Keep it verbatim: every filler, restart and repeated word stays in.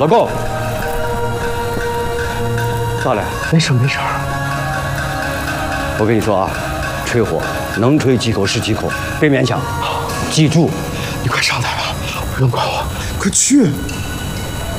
喝够。咋了？ 没事没事。 我跟你说啊，吹火能吹几口是几口，别勉强。记住， 你快上来吧，不用管我，快去。